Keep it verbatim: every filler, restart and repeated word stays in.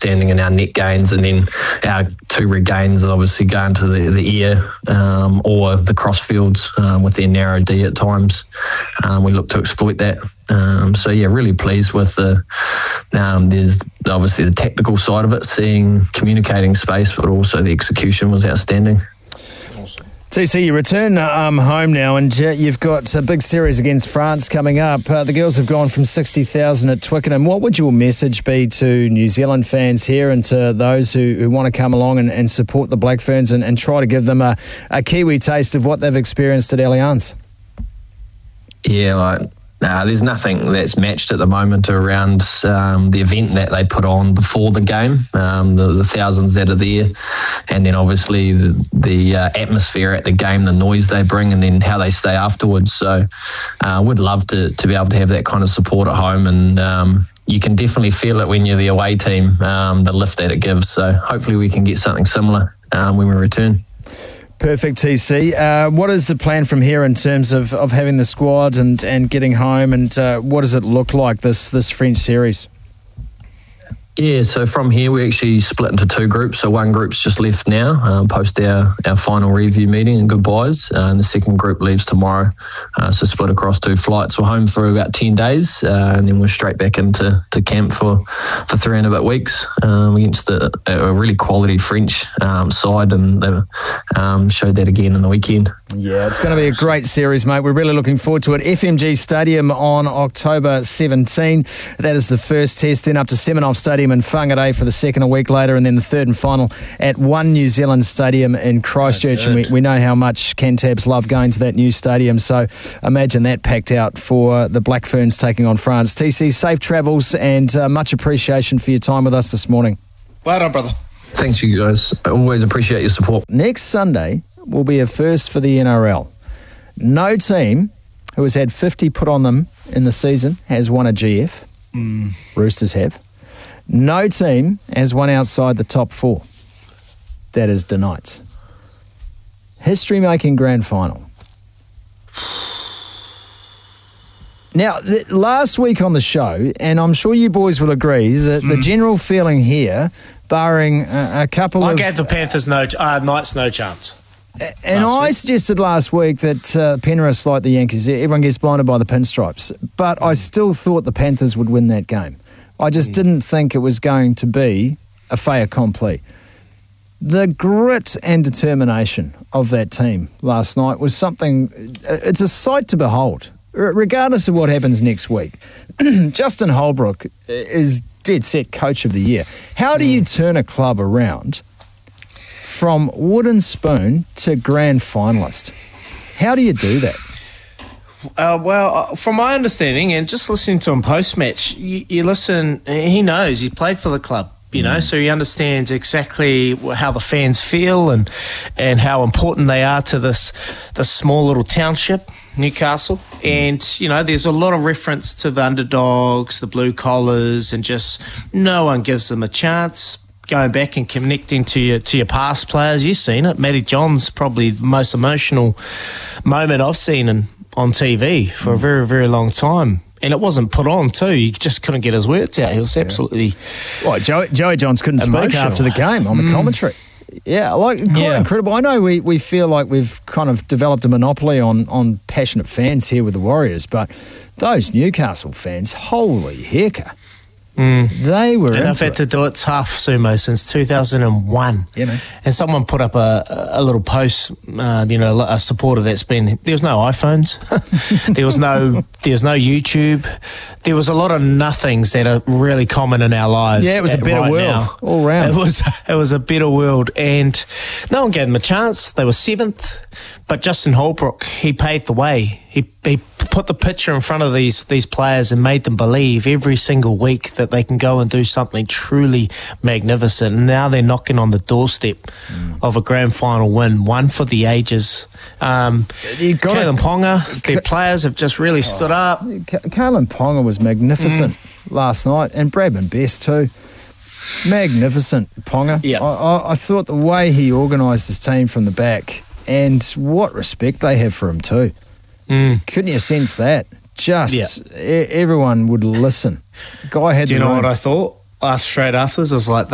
outstanding in our net gains, and then our two regains are obviously going to the, the air um, or the crossfields um, with their narrow D at times. Um, we look to exploit that. Um, so, yeah, really pleased with the, um, there's obviously the tactical side of it, seeing, communicating space, but also the execution was outstanding. T C, you return um, home now, and uh, you've got a big series against France coming up. Uh, the girls have gone from sixty thousand at Twickenham. What would your message be to New Zealand fans here and to those who, who want to come along and, and support the Black Ferns and, and try to give them a, a Kiwi taste of what they've experienced at Allianz? Yeah, like... Uh, there's nothing that's matched at the moment around um, the event that they put on before the game, um, the, the thousands that are there, and then obviously the, the uh, atmosphere at the game, the noise they bring, and then how they stay afterwards. So I uh, would love to, to be able to have that kind of support at home, and um, you can definitely feel it when you're the away team, um, the lift that it gives. So hopefully we can get something similar um, when we return. Perfect, T C. Uh, what is the plan from here in terms of, of having the squad and, and getting home, and uh, what does it look like, this this French series? Yeah, so from here we actually split into two groups. So one group's just left now, um, post our, our final review meeting and goodbyes. Uh, and the second group leaves tomorrow. Uh, so split across two flights. We're home for about ten days, uh, and then we're straight back into to camp for, for three and a bit weeks um, against the, a really quality French um, side, and they um, showed that again in the weekend. Yeah, it's going to be a great series, mate. We're really looking forward to it. F M G Stadium on October seventeenth. That is the first test. Then up to Semenov Stadium in Whangarei for the second a week later, and then the third and final at One New Zealand Stadium in Christchurch. And we, we know how much Cantabs love going to that new stadium, so imagine that packed out for the Black Ferns taking on France. T C, safe travels, and uh, much appreciation for your time with us this morning. Well done, brother. Thanks, you guys. I always appreciate your support. Next Sunday will be a first for the N R L. No team who has had fifty put on them in the season has won a G F. Mm. Roosters have. No team has won outside the top four. That is the Knights. History-making grand final. Now, th- last week on the show, and I'm sure you boys will agree, that mm. the general feeling here, barring a, a couple I of... I gave the Panthers no, uh, Knights no chance. And I week. suggested last week that uh, Penrith, like the Yankees, everyone gets blinded by the pinstripes. But mm. I still thought the Panthers would win that game. I just mm. didn't think it was going to be a fait accompli. The grit and determination of that team last night was something, it's a sight to behold, regardless of what happens next week. Justin Holbrook is dead set coach of the year. How do mm. you turn a club around from wooden spoon to grand finalist? How do you do that? Uh, well, uh, from my understanding, and just listening to him post-match, you, you listen, he knows, he played for the club, you know, mm. so he understands exactly how the fans feel and and how important they are to this, this small little township, Newcastle. Mm. And, you know, there's a lot of reference to the underdogs, the blue collars, and just no one gives them a chance. Going back and connecting to your to your past players, you've seen it. Matty John's probably the most emotional moment I've seen in, on T V for a very, very long time. And it wasn't put on too. He just couldn't get his words out. He was absolutely... Yeah. Well, Joey, Joey Johns couldn't emotional. speak after the game on the mm. commentary. Yeah, like quite yeah. incredible. I know we, we feel like we've kind of developed a monopoly on, on passionate fans here with the Warriors, but those Newcastle fans, holy hecker. Mm. They were and into I've had it. to do it tough, Sumo, since two thousand one. Yeah, man. And someone put up a, a little post, uh, you know, a supporter that's been... There was no iPhones. there was no there was no YouTube. There was a lot of nothings that are really common in our lives. Yeah, it was a better right world now. all round. It was, it was a better world. And no one gave them a chance. They were seventh. But Justin Holbrook, he paved the way. He he put the picture in front of these these players and made them believe every single week that they can go and do something truly magnificent. And now they're knocking on the doorstep mm. of a grand final win, one for the ages. Um, Kalyn Ponga, their players have just really oh, stood up. Kalyn Ponga was magnificent mm. last night, and Bradman Best too. Magnificent, Ponga. Yeah. I, I, I thought the way he organised his team from the back, and what respect they have for him too. Mm. Couldn't you sense that? Just yeah. e- everyone would listen. Guy had. Do you the know room. what I thought? Uh, straight afterwards, I was like,